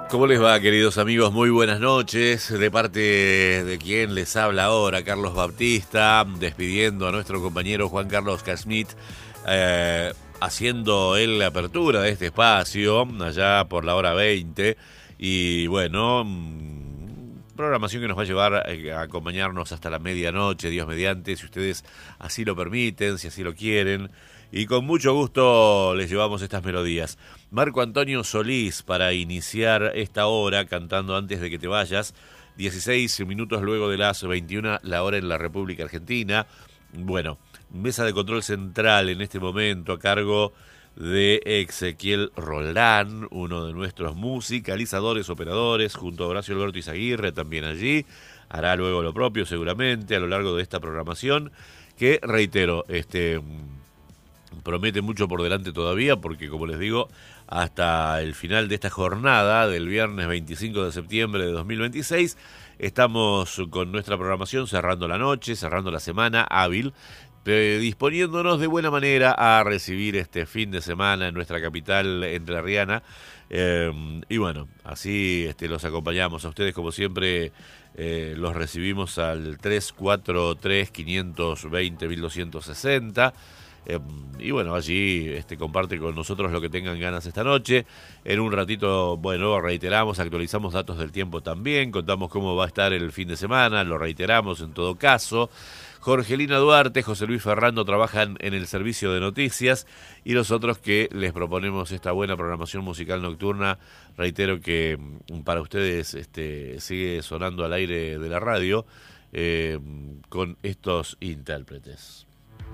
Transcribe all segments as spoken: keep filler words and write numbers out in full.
¿Cómo les va, queridos amigos? Muy buenas noches. De parte de quien les habla ahora, Carlos Baptista, despidiendo a nuestro compañero Juan Carlos Casmit, eh, haciendo él la apertura de este espacio, allá por la hora veinte. Y bueno, programación que nos va a llevar a acompañarnos hasta la medianoche, Dios mediante, si ustedes así lo permiten, si así lo quieren. Y con mucho gusto les llevamos estas melodías. Marco Antonio Solís para iniciar esta hora cantando Antes de que te vayas. dieciséis minutos luego de las veintiuna, la hora en la República Argentina. Bueno, mesa de control central en este momento a cargo de Ezequiel Roldán, uno de nuestros musicalizadores, operadores, junto a Horacio Alberto Izaguirre también allí. Hará luego lo propio seguramente a lo largo de esta programación que, reitero, este... promete mucho por delante todavía porque, como les digo, hasta el final de esta jornada del viernes veinticinco de septiembre de dos mil veintiséis estamos con nuestra programación cerrando la noche, cerrando la semana hábil, eh, disponiéndonos de buena manera a recibir este fin de semana en nuestra capital entrerriana. Eh, y bueno, así este, los acompañamos a ustedes como siempre. Eh, los recibimos al tres cuatro tres, cinco dos cero, uno dos seis cero. Eh, y bueno, allí este, comparte con nosotros lo que tengan ganas esta noche. En un ratito, bueno, reiteramos, actualizamos datos del tiempo también, contamos cómo va a estar el fin de semana, lo reiteramos en todo caso. Jorgelina Duarte, José Luis Ferrando trabajan en el servicio de noticias y nosotros que les proponemos esta buena programación musical nocturna. Reitero que para ustedes este, sigue sonando al aire de la radio eh, con estos intérpretes.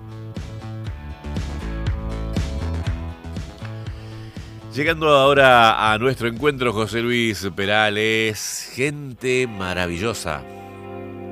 Llegando ahora a nuestro encuentro, José Luis Perales, Gente Maravillosa.